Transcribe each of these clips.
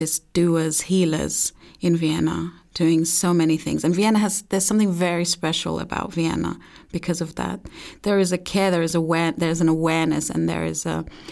doers, healers in Vienna, doing so many things. And there's something very special about Vienna because of that. There is a care, there's an awareness, and there is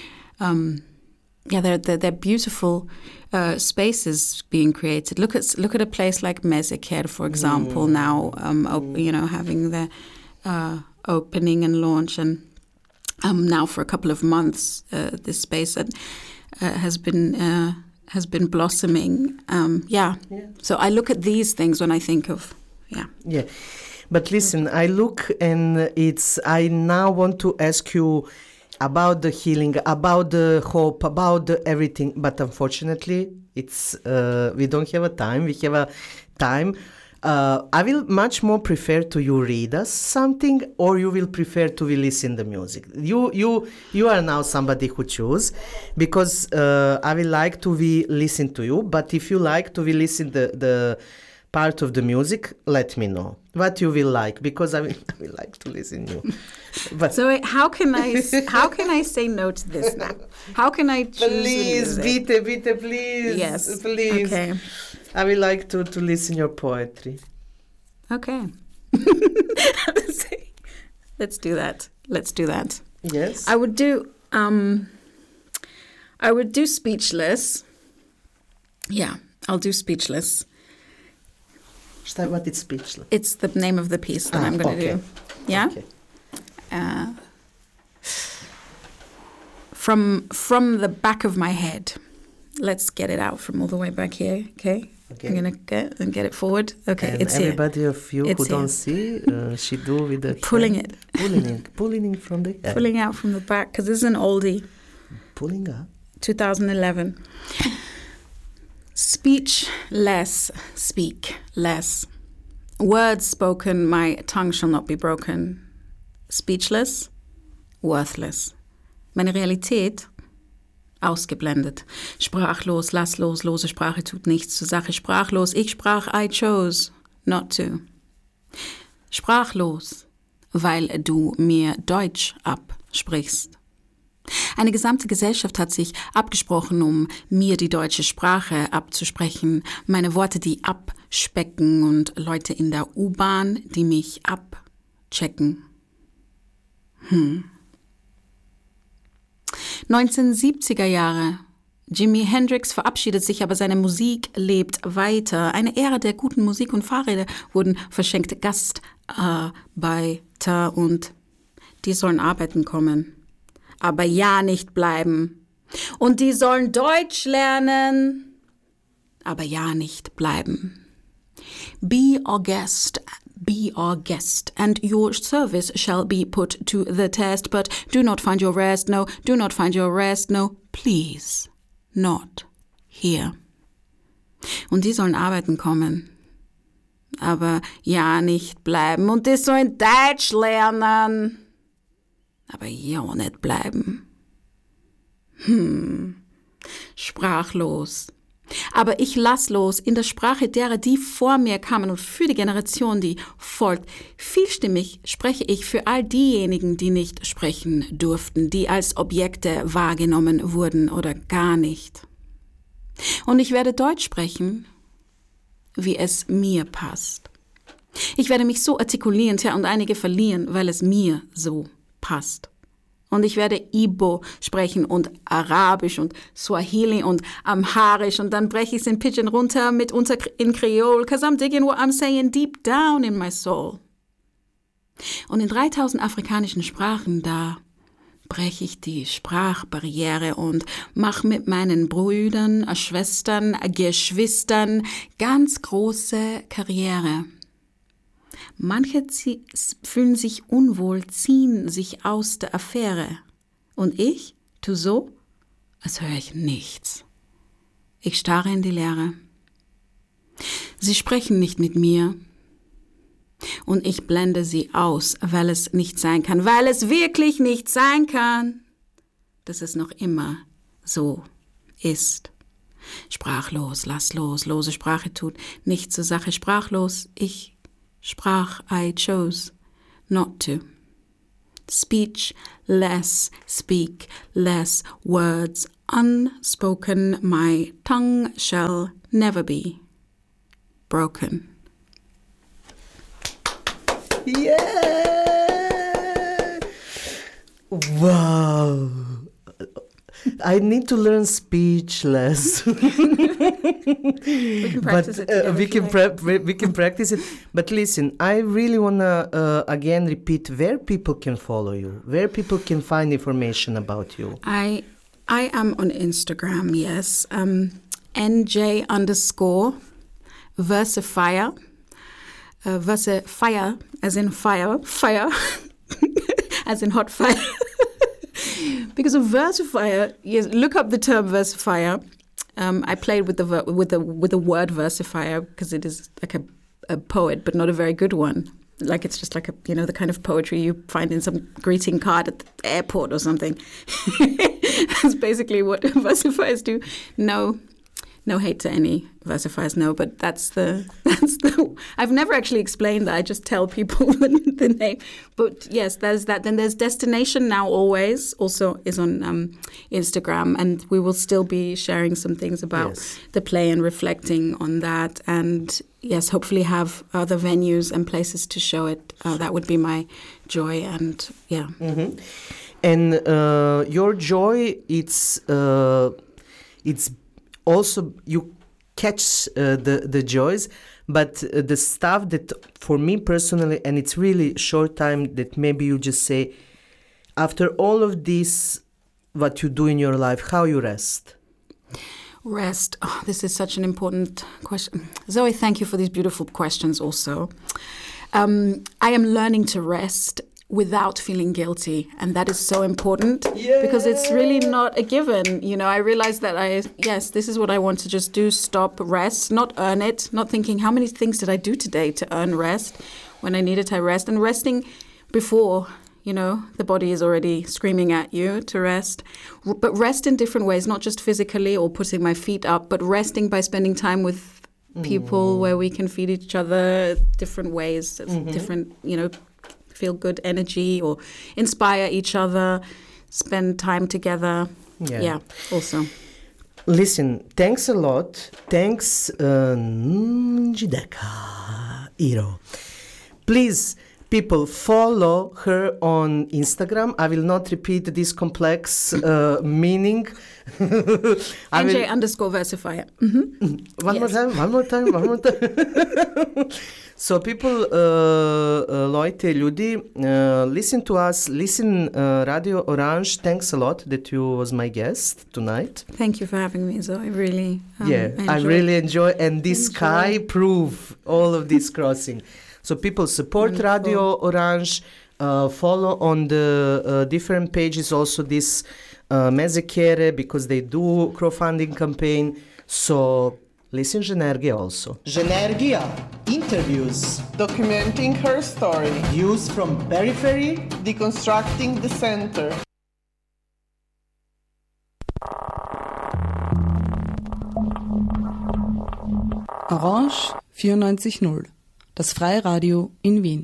they're beautiful spaces being created. Look at a place like Meseker, for example, now, having the opening and launch, and now for a couple of months, this space has been blossoming. So I look at these things when I think of, Yeah. But listen, I look and I now want to ask you about the healing, about the hope, about the everything. But unfortunately, we don't have a time. We have a time. I will much more prefer to you read us something, or you will prefer to listen the music. You are now somebody who choose, because I will like to listen to you. But if you like to listen the part of the music, let me know what you will like, because I will like to listen you. But so how can I say no to this now? How can I choose? Please, bitte, please. Yes. Please. Okay. I will like to listen your poetry. Okay. Let's do that. Yes. I would do Speechless. Yeah, I'll do Speechless. What is Speechless? It's the name of the piece that I'm going to do. Yeah? Okay. From the back of my head. Let's get it out from all the way back here, okay? I'm going to get it forward. Okay, and it's everybody here. Of you it's who here. don't see, she do with the pulling hand. it. Pulling from the head. Pulling out from the back, because this is an oldie. Pulling up. 2011. Speech less, speak less. Words spoken, my tongue shall not be broken. Speechless, worthless. Meine Realität, ausgeblendet. Sprachlos, lass los, lose Sprache tut nichts zur Sache. Sprachlos, ich sprach, I chose not to. Sprachlos, weil du mir Deutsch absprichst. Eine gesamte Gesellschaft hat sich abgesprochen, um mir die deutsche Sprache abzusprechen. Meine Worte, die abspecken, und Leute in der U-Bahn, die mich abchecken. 1970er Jahre. Jimi Hendrix verabschiedet sich, aber seine Musik lebt weiter. Eine Ära der guten Musik und Fahrräder wurden verschenkt. Gastarbeiter, und die sollen arbeiten kommen. Aber ja nicht bleiben. Und die sollen Deutsch lernen, aber ja nicht bleiben. Be our guest, and your service shall be put to the test, but do not find your rest, no, do not find your rest, no, please, not here. Und die sollen arbeiten kommen, aber ja nicht bleiben. Und die sollen Deutsch lernen, aber ja nicht bleiben. Sprachlos. Aber ich lass los in der Sprache derer, die vor mir kamen, und für die Generation, die folgt. Vielstimmig spreche ich für all diejenigen, die nicht sprechen durften, die als Objekte wahrgenommen wurden oder gar nicht. Und ich werde Deutsch sprechen, wie es mir passt. Ich werde mich so artikulieren, und einige verlieren, weil es mir so passt. Und ich werde Igbo sprechen und Arabisch und Swahili und Amharisch, und dann breche ich es in Pidgin runter, mitunter in Creole, 'cause I'm digging what I'm saying deep down in my soul. Und in 3000 afrikanischen Sprachen, da breche ich die Sprachbarriere und mache mit meinen Brüdern, Schwestern, Geschwistern ganz große Karriere. Manche fühlen sich unwohl, ziehen sich aus der Affäre. Und ich tue so, als höre ich nichts. Ich starre in die Leere. Sie sprechen nicht mit mir. Und ich blende sie aus, weil es nicht sein kann, weil es wirklich nicht sein kann, dass es noch immer so ist. Sprachlos, lass los, lose Sprache tut nichts zur Sache. Sprachlos, ich sprach, I chose not to. Speech less, speak less, words Unspoken, my tongue shall never be broken. Yeah! Wow! I need to learn speechless. We can practice it together. We can practice it. But listen, I really wanna again repeat where people can follow you, where people can find information about you. I am on Instagram, yes. NJ_Versifier. Versifier, as in fire, as in hot fire. Because a versifier, yes, look up the term versifier. I played with the word versifier because it is like a poet, but not a very good one. Like it's just like the kind of poetry you find in some greeting card at the airport or something. That's basically what versifiers do. No hate to any versifiers, no, but that's the. I've never actually explained that. I just tell people the name. But yes, there's that. Then there's Destination Now Always, also is on Instagram, and we will still be sharing some things about the play and reflecting on that. And yes, hopefully have other venues and places to show it. That would be my joy, and yeah. Mm-hmm. And your joy, it's also you catch the joys, but the stuff that for me personally, and it's really short time that maybe you just say, after all of this, what you do in your life, how you rest? Rest. Oh, this is such an important question. Zoe, thank you for these beautiful questions also. I am learning to rest without feeling guilty. And that is so important because it's really not a given. I realize that this is what I want to just do, stop, rest, not earn it, not thinking how many things did I do today to earn rest. When I needed to rest, and resting before, the body is already screaming at you to rest. But rest in different ways, not just physically or putting my feet up, but resting by spending time with people where we can feed each other different ways, different, feel good energy or inspire each other, spend time together. Yeah, also. Listen, thanks a lot. Thanks, Njideka Iro. Please, people, follow her on Instagram. I will not repeat this complex meaning. NJ_Versifier. Mm-hmm. One more time. So people, Leute, ljudi, listen to us, listen Radio Orange. Thanks a lot that you was my guest tonight. Thank you for having me, Zoe. I really I really enjoy, and this sky prove all of this crossing. So people support Radio Orange, follow on the different pages also this Mezekere, because they do crowdfunding campaign. So listen Genergia also. Genergia interviews, documenting her story, views from periphery, deconstructing the center. Orange 94.0, das Freiradio in Wien.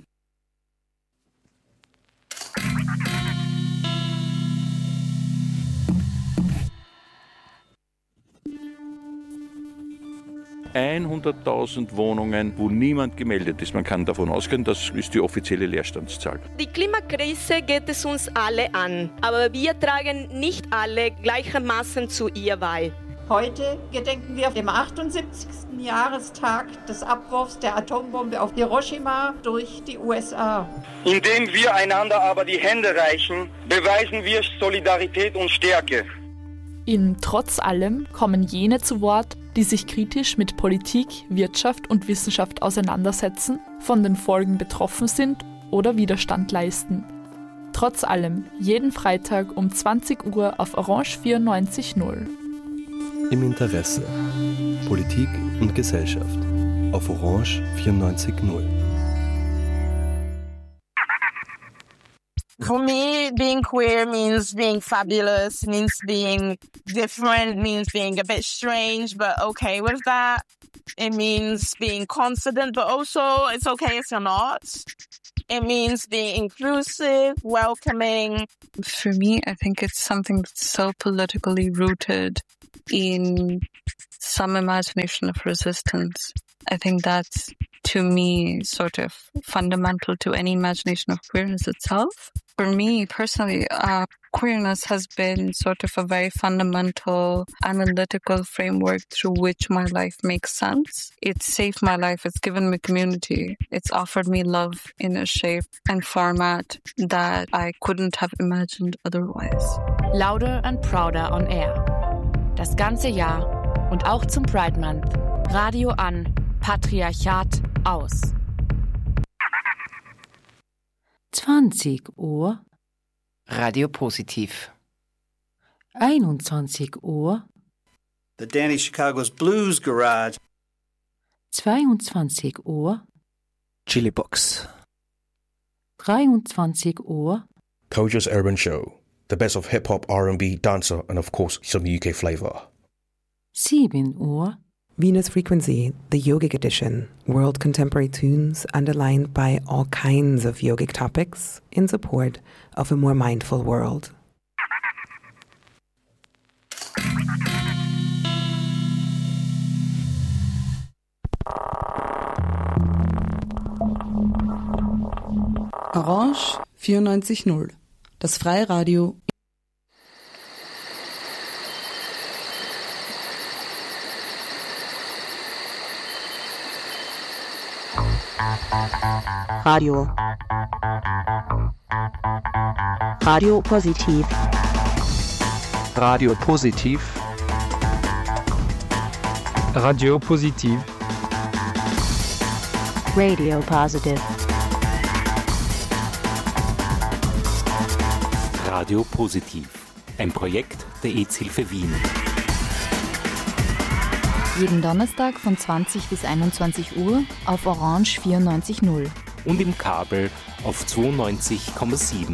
(100.000 Wohnungen, wo niemand gemeldet ist. Man kann davon ausgehen, das ist die offizielle Leerstandszahl. Die Klimakrise geht es uns alle an, aber wir tragen nicht alle gleichermaßen zu ihr bei. Heute gedenken wir dem 78. Jahrestag des Abwurfs der Atombombe auf Hiroshima durch die USA. Indem wir einander aber die Hände reichen, beweisen wir Solidarität und Stärke. In Trotz allem kommen jene zu Wort, die sich kritisch mit Politik, Wirtschaft und Wissenschaft auseinandersetzen, von den Folgen betroffen sind oder Widerstand leisten. Trotz allem, jeden Freitag um 20 Uhr auf Orange 94.0. Im Interesse. Politik und Gesellschaft. Auf Orange 94.0. For me, being queer means being fabulous, means being different, means being a bit strange, but okay with that. It means being confident, but also it's okay if you're not. It means being inclusive, welcoming. For me, I think it's something that's so politically rooted in some imagination of resistance. I think that's, to me, sort of fundamental to any imagination of queerness itself. For me, personally, queerness has been sort of a very fundamental analytical framework through which my life makes sense. It's saved my life. It's given me community. It's offered me love in a shape and format that I couldn't have imagined otherwise. Louder and Prouder on Air. Das ganze Jahr und auch zum Pride Month. Radio an, Patriarchat aus. 20 Uhr. Radio Positiv. 21 Uhr. The Danny Chicago's Blues Garage. 22 Uhr. Chili Box. 23 Uhr. Koja's Urban Show. The best of hip-hop, R&B, dancer, and of course some UK flavour. 7 Uhr. Venus Frequency, the yogic edition, world contemporary tunes underlined by all kinds of yogic topics in support of a more mindful world. Orange 94.0, das Freiradio. Radio Positiv. Radio Positiv. Radio Positiv. Radio Positive. Radio Positiv. Ein Projekt der EZ-Hilfe Wien. Jeden Donnerstag von 20 bis 21 Uhr auf Orange 94.0. Und im Kabel auf 92,7.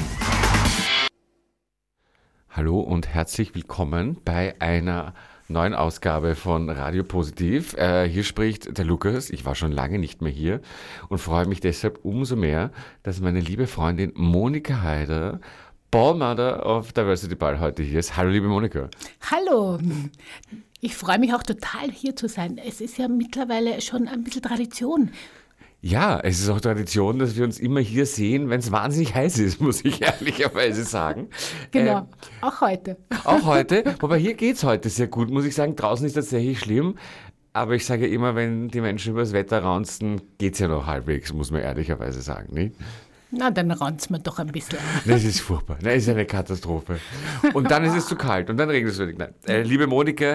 Hallo und herzlich willkommen bei einer neuen Ausgabe von Radio Positiv. Hier spricht der Lukas. Ich war schon lange nicht mehr hier und freue mich deshalb umso mehr, dass meine liebe Freundin Monika Heider, Ballmother of Diversity Ball, heute hier ist. Hallo liebe Monika. Hallo. Ich freue mich auch total, hier zu sein. Es ist ja mittlerweile schon ein bisschen Tradition. Ja, es ist auch Tradition, dass wir uns immer hier sehen, wenn es wahnsinnig heiß ist, muss ich ehrlicherweise sagen. Genau, auch heute. Auch heute, wobei hier geht es heute sehr gut, muss ich sagen. Draußen ist tatsächlich schlimm, aber ich sage immer, wenn die Menschen über das Wetter raunzen, geht es ja noch halbwegs, muss man ehrlicherweise sagen, nicht? Na, dann raunzt man doch ein bisschen. Das ist furchtbar. Das ist eine Katastrophe. Und dann ist es zu kalt und dann regnet es wieder. Nein. Liebe Monika,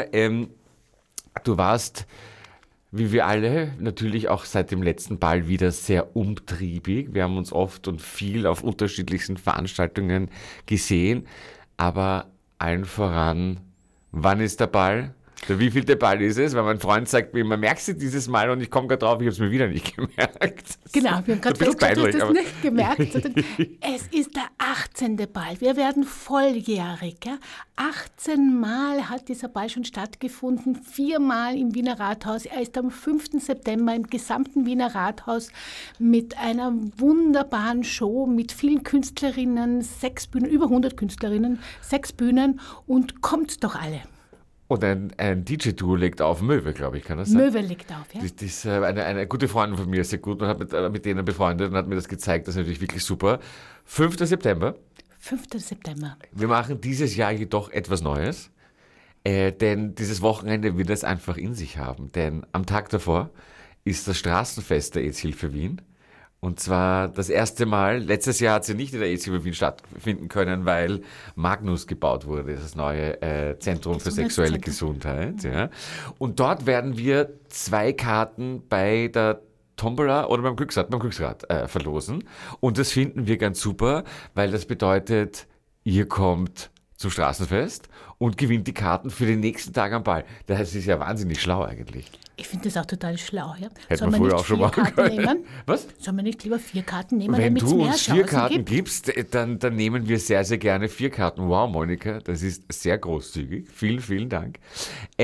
du warst, wie wir alle, natürlich auch seit dem letzten Ball wieder sehr umtriebig. Wir haben uns oft und viel auf unterschiedlichsten Veranstaltungen gesehen. Aber allen voran, wann ist der Ball? Wie viel der Ball ist es? Weil mein Freund sagt mir immer, merkst du dieses Mal? Und ich komme gerade drauf, ich habe es mir wieder nicht gemerkt. Genau, wir haben gerade festgestellt, du hast es nicht gemerkt. Es ist der 18. Ball. Wir werden volljährig. Ja? 18 Mal hat dieser Ball schon stattgefunden, 4 Mal im Wiener Rathaus. Er ist am 5. September im gesamten Wiener Rathaus mit einer wunderbaren Show, mit vielen Künstlerinnen, 6 Bühnen, über 100 Künstlerinnen, 6 Bühnen und kommt doch alle. Und ein DJ-Duo legt auf, Möwe, glaube ich, kann das sein? Möwe legt auf, ja. Das ist eine gute Freundin von mir, sehr gut, und hat mit denen befreundet und hat mir das gezeigt, das ist natürlich wirklich super. 5. September. 5. September. Wir machen dieses Jahr jedoch etwas Neues, denn dieses Wochenende wird es einfach in sich haben, denn am Tag davor ist das Straßenfest der EZ-Hilfe Wien. Und zwar das erste Mal, letztes Jahr hat sie nicht in der EZ-Hilfe Wien stattfinden können, weil Magnus gebaut wurde, das neue Zentrum für sexuelle Gesundheit. Ja. Und dort werden wir 2 Karten bei der Tombola oder beim Glücksrad verlosen. Und das finden wir ganz super, weil das bedeutet, ihr kommt zum Straßenfest und gewinnt die Karten für den nächsten Tag am Ball. Das ist ja wahnsinnig schlau eigentlich. Ich finde das auch total schlau. Ja? Hätte man früher auch schon machen können. Nehmen? Was? Sollen wir nicht lieber 4 Karten nehmen, wenn damit es du mehr uns 4 Chancen Karten gibt? gibst, dann nehmen wir sehr, sehr gerne 4 Karten. Wow, Monika, das ist sehr großzügig. Vielen, vielen Dank.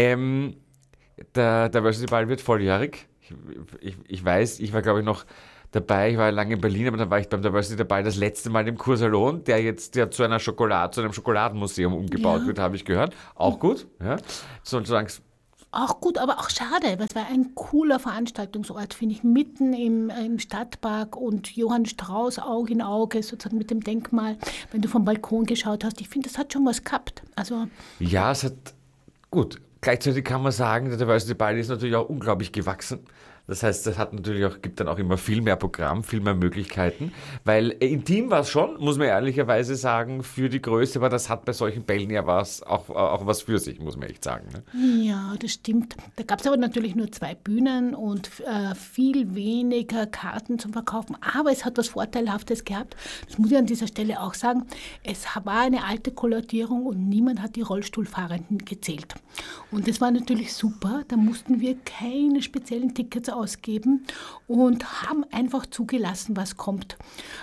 Der Diversity Ball wird volljährig. Ich weiß, ich war, glaube ich, noch dabei. Ich war lange in Berlin, aber dann war ich beim Diversity dabei, das letzte Mal im Kursalon, der jetzt zu einem Schokoladenmuseum umgebaut wird, habe ich gehört. Auch gut. Ja. Sozusagen. Auch gut, aber auch schade, weil es war ein cooler Veranstaltungsort, finde ich, mitten im Stadtpark und Johann Strauß Auge in Auge, sozusagen mit dem Denkmal, wenn du vom Balkon geschaut hast. Ich finde, das hat schon was gehabt. Also, ja, es hat, gut, gleichzeitig kann man sagen, der Diversity Ball ist natürlich auch unglaublich gewachsen. Das heißt, das hat natürlich auch, gibt dann auch immer viel mehr Programm, viel mehr Möglichkeiten, weil intim war es schon, muss man ehrlicherweise sagen, für die Größe, aber das hat bei solchen Bällen ja auch was für sich, muss man echt sagen. Ne? Ja, das stimmt. Da gab es aber natürlich nur 2 Bühnen und viel weniger Karten zum Verkaufen, aber es hat was Vorteilhaftes gehabt. Das muss ich an dieser Stelle auch sagen. Es war eine alte Kolortierung und niemand hat die Rollstuhlfahrenden gezählt. Und das war natürlich super, da mussten wir keine speziellen Tickets ausgeben und haben einfach zugelassen, was kommt.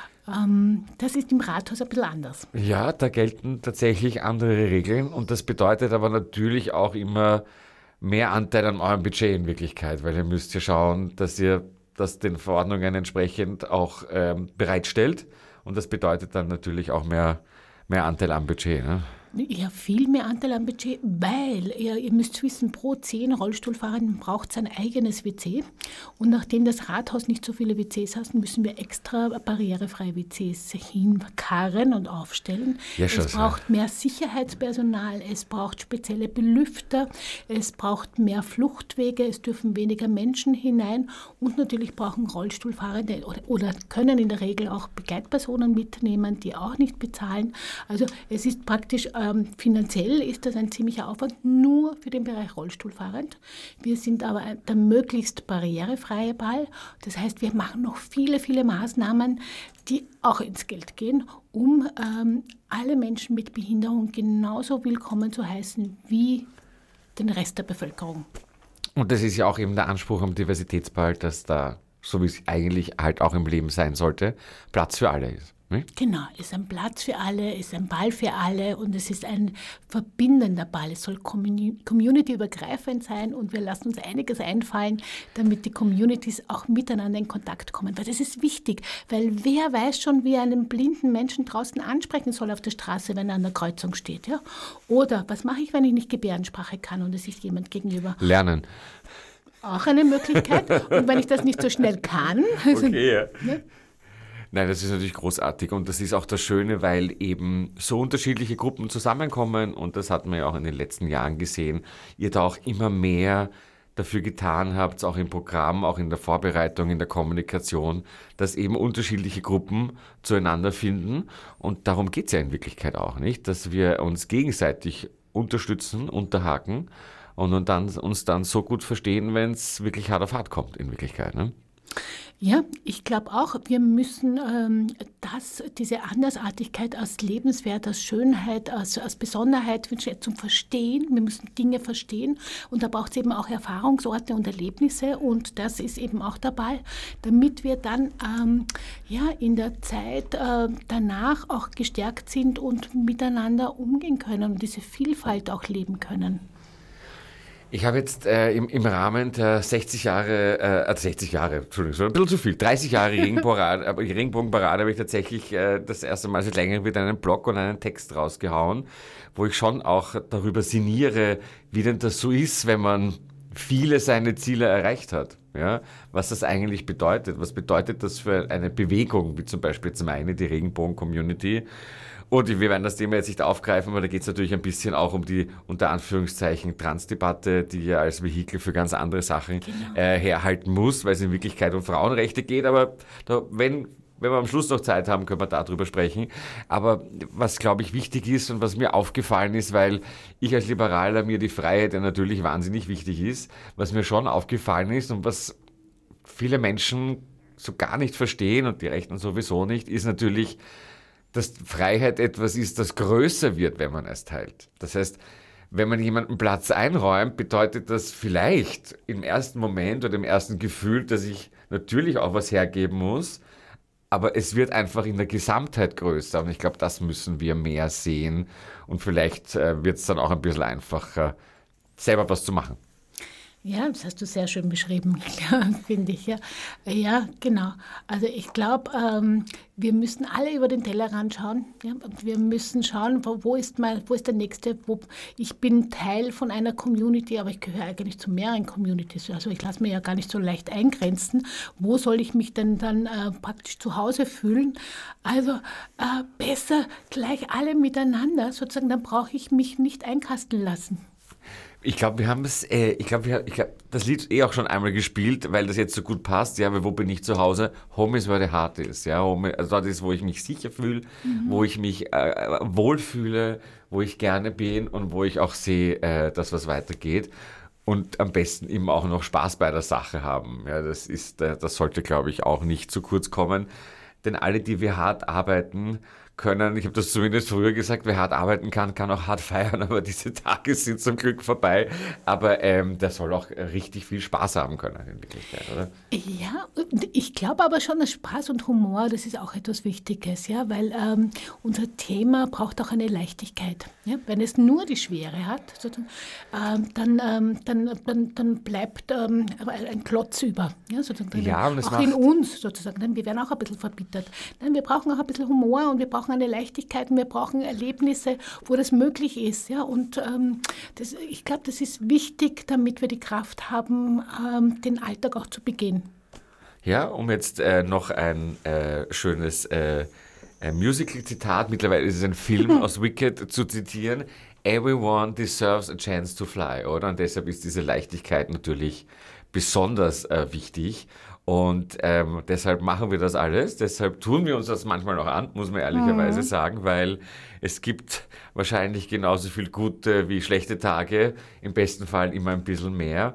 Das ist im Rathaus ein bisschen anders. Ja, da gelten tatsächlich andere Regeln und das bedeutet aber natürlich auch immer mehr Anteil an eurem Budget in Wirklichkeit, weil ihr müsst ja schauen, dass ihr das den Verordnungen entsprechend auch bereitstellt und das bedeutet dann natürlich auch mehr Anteil am Budget. Ne? Ja, viel mehr Anteil am Budget, weil ihr müsst wissen, pro 10 Rollstuhlfahrenden braucht es ein eigenes WC. Und nachdem das Rathaus nicht so viele WCs hat, müssen wir extra barrierefreie WCs hinkarren und aufstellen. Ja, es braucht mehr Sicherheitspersonal, es braucht spezielle Belüfter, es braucht mehr Fluchtwege, es dürfen weniger Menschen hinein und natürlich brauchen Rollstuhlfahrende oder können in der Regel auch Begleitpersonen mitnehmen, die auch nicht bezahlen. Also es ist praktisch finanziell ist das ein ziemlicher Aufwand, nur für den Bereich Rollstuhlfahrend. Wir sind aber der möglichst barrierefreie Ball. Das heißt, wir machen noch viele, viele Maßnahmen, die auch ins Geld gehen, um alle Menschen mit Behinderung genauso willkommen zu heißen wie den Rest der Bevölkerung. Und das ist ja auch eben der Anspruch am Diversitätsball, dass da, so wie es eigentlich halt auch im Leben sein sollte, Platz für alle ist. Genau, es ist ein Platz für alle, es ist ein Ball für alle und es ist ein verbindender Ball. Es soll community-übergreifend sein und wir lassen uns einiges einfallen, damit die Communities auch miteinander in Kontakt kommen. Weil das ist wichtig, weil wer weiß schon, wie er einen blinden Menschen draußen ansprechen soll auf der Straße, wenn er an der Kreuzung steht. Ja? Oder was mache ich, wenn ich nicht Gebärdensprache kann und es ist jemand gegenüber? Lernen. Auch eine Möglichkeit. Und wenn ich das nicht so schnell kann... Okay, ja. Ne? Nein, das ist natürlich großartig und das ist auch das Schöne, weil eben so unterschiedliche Gruppen zusammenkommen und das hat man ja auch in den letzten Jahren gesehen, ihr da auch immer mehr dafür getan habt, auch im Programm, auch in der Vorbereitung, in der Kommunikation, dass eben unterschiedliche Gruppen zueinander finden und darum geht es ja in Wirklichkeit auch, nicht, dass wir uns gegenseitig unterstützen, unterhaken und dann, uns dann so gut verstehen, wenn es wirklich hart auf hart kommt in Wirklichkeit, ne? Ja, ich glaube auch, wir müssen diese Andersartigkeit als Lebenswert, als Schönheit, als Besonderheit zum Verstehen, wir müssen Dinge verstehen und da braucht es eben auch Erfahrungsorte und Erlebnisse und das ist eben auch der Ball, damit wir dann in der Zeit danach auch gestärkt sind und miteinander umgehen können und diese Vielfalt auch leben können. Ich habe jetzt im Rahmen der 30 Jahre Regenbogenparade habe ich tatsächlich das erste Mal seit längerem wieder einen Blog und einen Text rausgehauen, wo ich schon auch darüber sinniere, wie denn das so ist, wenn man viele seine Ziele erreicht hat. Ja? Was das eigentlich bedeutet. Was bedeutet das für eine Bewegung, wie zum Beispiel jetzt meine, die Regenbogen-Community? Und wir werden das Thema jetzt nicht aufgreifen, aber da geht es natürlich ein bisschen auch um die, unter Anführungszeichen, Transdebatte, die ja als Vehikel für ganz andere Sachen herhalten muss, weil es in Wirklichkeit um Frauenrechte geht. Aber wenn wir am Schluss noch Zeit haben, können wir darüber sprechen. Aber was, glaube ich, wichtig ist und was mir aufgefallen ist, weil ich als Liberaler mir die Freiheit ja natürlich wahnsinnig wichtig ist, was mir schon aufgefallen ist und was viele Menschen so gar nicht verstehen und die Rechten sowieso nicht, ist natürlich, dass Freiheit etwas ist, das größer wird, wenn man es teilt. Das heißt, wenn man jemanden Platz einräumt, bedeutet das vielleicht im ersten Moment oder im ersten Gefühl, dass ich natürlich auch was hergeben muss, aber es wird einfach in der Gesamtheit größer und ich glaube, das müssen wir mehr sehen und vielleicht wird es dann auch ein bisschen einfacher, selber was zu machen. Ja, das hast du sehr schön beschrieben, finde ich. Ja, genau. Also ich glaube, wir müssen alle über den Tellerrand schauen. Ja? Wir müssen schauen, wo ist der Nächste. Ich bin Teil von einer Community, aber ich gehöre eigentlich zu mehreren Communities. Also ich lasse mich ja gar nicht so leicht eingrenzen. Wo soll ich mich denn dann praktisch zu Hause fühlen? Also besser gleich alle miteinander, sozusagen, dann brauche ich mich nicht einkasteln lassen. Ich glaube, wir haben es, das Lied auch schon einmal gespielt, weil das jetzt so gut passt. Ja, weil wo bin ich zu Hause? Home is where the heart is. Ja, Home, also dort ist, wo ich mich sicher fühle, wo ich mich wohlfühle, wo ich gerne bin und wo ich auch sehe, dass was weitergeht. Und am besten eben auch noch Spaß bei der Sache haben. Ja, das sollte, glaube ich, auch nicht zu kurz kommen. Denn alle, die wir hart arbeiten können, ich habe das zumindest früher gesagt, wer hart arbeiten kann, kann auch hart feiern, aber diese Tage sind zum Glück vorbei. Aber der soll auch richtig viel Spaß haben können in Wirklichkeit, oder? Ja, ich glaube aber schon, dass Spaß und Humor, das ist auch etwas Wichtiges, ja, weil unser Thema braucht auch eine Leichtigkeit. Ja? Wenn es nur die Schwere hat, dann bleibt ein Klotz über. Ja, sozusagen, ja, und auch in uns sozusagen. Wir werden auch ein bisschen verbittert. Nein, wir brauchen auch ein bisschen Humor und wir brauchen eine Leichtigkeit und wir brauchen Erlebnisse, wo das möglich ist. Ja? Und ich glaube, das ist wichtig, damit wir die Kraft haben, den Alltag auch zu begehen. Ja, um jetzt noch ein schönes Musical-Zitat, mittlerweile ist es ein Film aus Wicked, zu zitieren. Everyone deserves a chance to fly, oder? Und deshalb ist diese Leichtigkeit natürlich besonders wichtig. Und deshalb machen wir das alles, deshalb tun wir uns das manchmal noch an, muss man ehrlicherweise sagen, weil es gibt wahrscheinlich genauso viel gute wie schlechte Tage, im besten Fall immer ein bisschen mehr.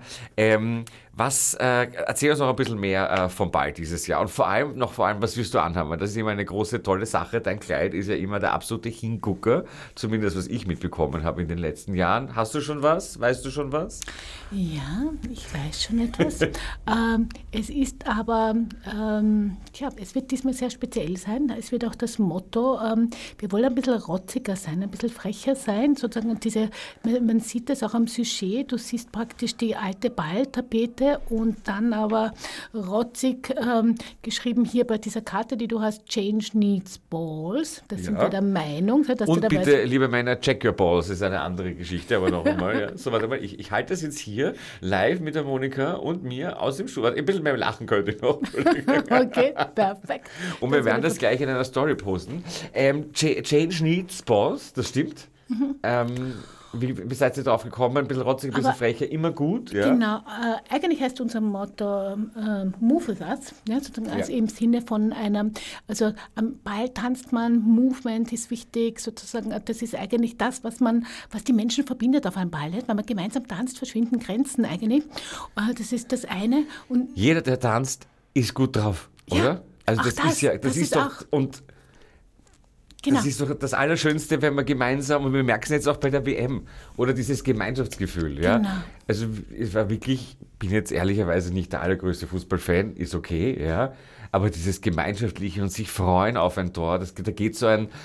Erzähl uns noch ein bisschen mehr vom Ball dieses Jahr und vor allem, was wirst du anhaben? Weil das ist immer eine große, tolle Sache. Dein Kleid ist ja immer der absolute Hingucker, zumindest was ich mitbekommen habe in den letzten Jahren. Hast du schon was? Weißt du schon was? Ja, ich weiß schon etwas. Es ist aber, es wird diesmal sehr speziell sein. Es wird auch das Motto, wir wollen ein bisschen rotziger sein, ein bisschen frecher sein. Sozusagen man sieht das auch am Sujet. Du siehst praktisch die alte Balltapete und dann aber rotzig geschrieben hier bei dieser Karte, die du hast, Change needs balls. Das sind wir der Meinung. Dass und bitte, liebe Männer, check your balls, ist eine andere Geschichte, aber noch einmal. Ja. So, warte mal, ich halte das jetzt hier live mit der Monika und mir aus dem Stuhl. Ein bisschen mehr lachen könnte ich noch. Okay, perfekt. Und wir werden das gleich in einer Story posten. Change needs balls, das stimmt. Wie seid ihr drauf gekommen? Ein bisschen rotzig, ein bisschen frecher, immer gut? Ja? Genau. Eigentlich heißt unser Motto Move with us, ja, sozusagen also im Sinne von also am Ball tanzt man, Movement ist wichtig, sozusagen, das ist eigentlich das, was die Menschen verbindet auf einem Ball. Nicht? Wenn man gemeinsam tanzt, verschwinden Grenzen eigentlich. Das ist das eine. Und jeder, der tanzt, ist gut drauf, oder? Also das ist doch... Genau. Das ist doch das Allerschönste, wenn man gemeinsam, und wir merken es jetzt auch bei der WM, oder dieses Gemeinschaftsgefühl. Ja? Genau. Also es war wirklich, bin jetzt ehrlicherweise nicht der allergrößte Fußballfan, ist okay, ja, aber dieses Gemeinschaftliche und sich freuen auf ein Tor, da geht so ein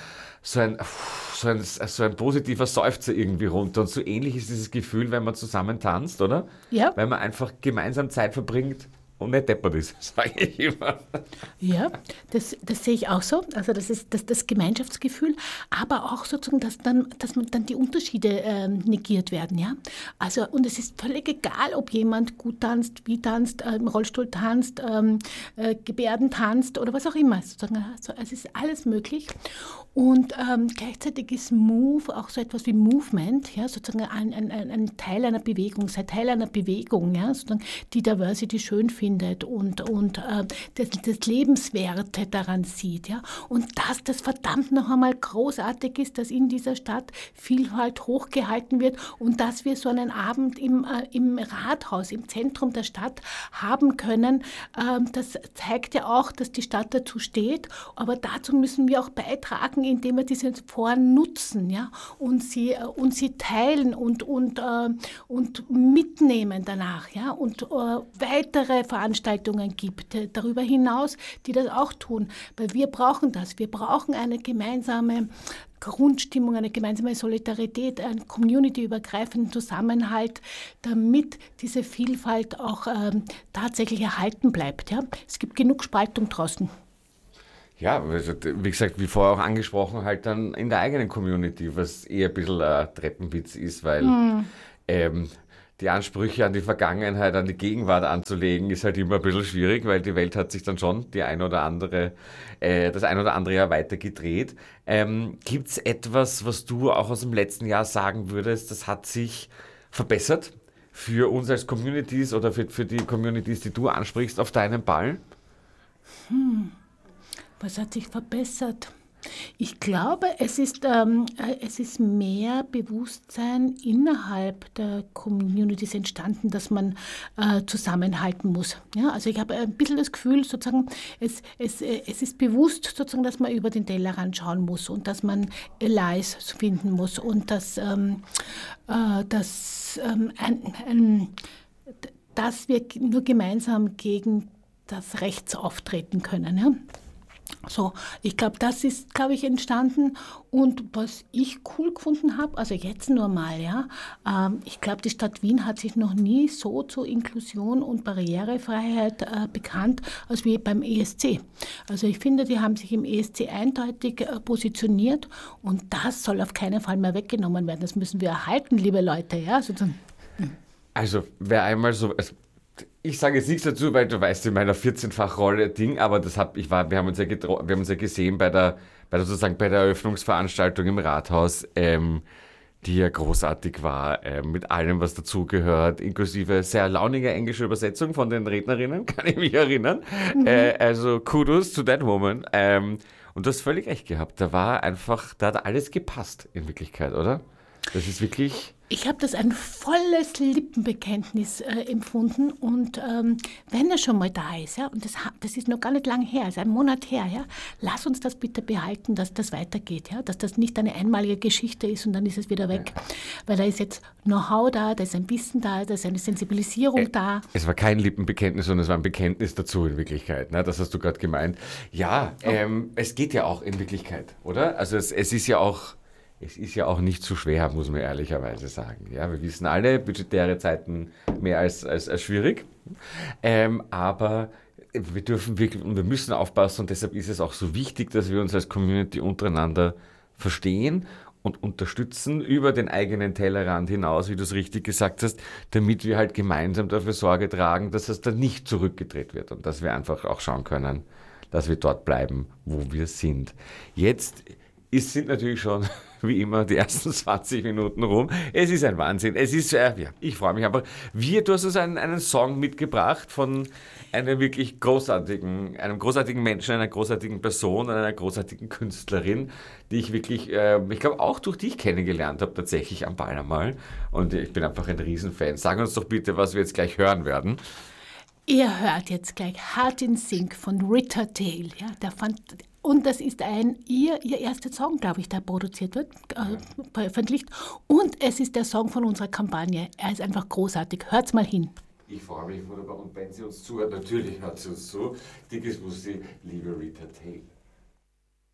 positiver Seufzer irgendwie runter. Und so ähnlich ist dieses Gefühl, wenn man zusammen tanzt, oder? Ja. Weil man einfach gemeinsam Zeit verbringt. Und nicht deppert ist, sage ich immer. Ja, das sehe ich auch so. Also das ist das Gemeinschaftsgefühl, aber auch sozusagen, dass dann die Unterschiede negiert werden. Ja? Also, und es ist völlig egal, ob jemand gut tanzt, wie tanzt, im Rollstuhl tanzt, Gebärden tanzt oder was auch immer. Sozusagen, also, es ist alles möglich. Und gleichzeitig ist Move auch so etwas wie Movement, ja? Sozusagen ein Teil einer Bewegung, sei Teil einer Bewegung, ja? Sozusagen die Diversity schön findet und das Lebenswerte daran sieht. Ja? Und dass das verdammt noch einmal großartig ist, dass in dieser Stadt Vielfalt hochgehalten wird und dass wir so einen Abend im Rathaus, im Zentrum der Stadt haben können, das zeigt ja auch, dass die Stadt dazu steht. Aber dazu müssen wir auch beitragen, indem wir diese Foren nutzen, ja? und sie teilen und mitnehmen danach. Ja? Und weitere Veranstaltungen gibt, darüber hinaus, die das auch tun. Weil wir brauchen das. Wir brauchen eine gemeinsame Grundstimmung, eine gemeinsame Solidarität, einen communityübergreifenden Zusammenhalt, damit diese Vielfalt auch tatsächlich erhalten bleibt. Ja? Es gibt genug Spaltung draußen. Ja, also, wie gesagt, wie vorher auch angesprochen, halt dann in der eigenen Community, was eher ein bisschen ein Treppenwitz ist, weil die Ansprüche an die Vergangenheit, an die Gegenwart anzulegen, ist halt immer ein bisschen schwierig, weil die Welt hat sich dann schon das ein oder andere Jahr weiter gedreht. Gibt es etwas, was du auch aus dem letzten Jahr sagen würdest, das hat sich verbessert für uns als Communities oder für die Communities, die du ansprichst auf deinem Ball? Was hat sich verbessert? Ich glaube, es ist mehr Bewusstsein innerhalb der Communities entstanden, dass man zusammenhalten muss. Ja, also ich habe ein bisschen das Gefühl, sozusagen, es ist bewusst, sozusagen, dass man über den Tellerrand schauen muss und dass man Allies finden muss und dass wir nur gemeinsam gegen das Rechts auftreten können. Ja? So, ich glaube, das ist, entstanden. Und was ich cool gefunden habe, also jetzt nur mal, ja, ich glaube, die Stadt Wien hat sich noch nie so zu Inklusion und Barrierefreiheit bekannt, als wie beim ESC. Also ich finde, die haben sich im ESC eindeutig positioniert und das soll auf keinen Fall mehr weggenommen werden. Das müssen wir erhalten, liebe Leute. Ja, sozusagen. Also, wer einmal so... Ich sage jetzt nichts dazu, weil du weißt, in meiner 14-fach-Rolle Ding, aber wir haben uns ja gesehen bei der Eröffnungsveranstaltung im Rathaus, die ja großartig war, mit allem, was dazugehört, inklusive sehr launiger englischer Übersetzung von den Rednerinnen, kann ich mich erinnern. Also Kudos to that woman. Und du hast völlig recht gehabt, da hat alles gepasst in Wirklichkeit, oder? Das ist wirklich... Ich habe das ein volles Lippenbekenntnis empfunden und wenn er schon mal da ist, ja, und das ist noch gar nicht lang her, ist ein Monat her, ja, lass uns das bitte behalten, dass das weitergeht, ja, dass das nicht eine einmalige Geschichte ist und dann ist es wieder weg, weil da ist jetzt Know-how da ist ein Wissen da ist eine Sensibilisierung da. Es war kein Lippenbekenntnis, sondern es war ein Bekenntnis dazu in Wirklichkeit, ne? Das hast du gerade gemeint. Ja, es geht ja auch in Wirklichkeit, oder? Also es ist ja auch nicht so schwer, muss man ehrlicherweise sagen. Ja, wir wissen alle, budgetäre Zeiten mehr als schwierig. Aber wir müssen aufpassen und deshalb ist es auch so wichtig, dass wir uns als Community untereinander verstehen und unterstützen über den eigenen Tellerrand hinaus, wie du es richtig gesagt hast, damit wir halt gemeinsam dafür Sorge tragen, dass es dann nicht zurückgedreht wird und dass wir einfach auch schauen können, dass wir dort bleiben, wo wir sind. Jetzt sind natürlich schon, wie immer, die ersten 20 Minuten rum. Es ist ein Wahnsinn. Es ist, ich freue mich einfach. Du hast uns einen Song mitgebracht von einem wirklich großartigen Menschen, einer großartigen Person, einer großartigen Künstlerin, die ich wirklich, ich glaube, auch durch dich kennengelernt habe, tatsächlich am Ball einmal. Und ich bin einfach ein Riesenfan. Sag uns doch bitte, was wir jetzt gleich hören werden. Ihr hört jetzt gleich Heart in Sync von Rita Dale. Ja, und das ist ihr erster Song, glaube ich, der produziert wird, veröffentlicht. Und es ist der Song von unserer Kampagne. Er ist einfach großartig. Hört's mal hin. Ich freue mich wunderbar. Und wenn sie uns zuhört, natürlich hört sie uns zu. Dickes Bussi, liebe Rita Dale.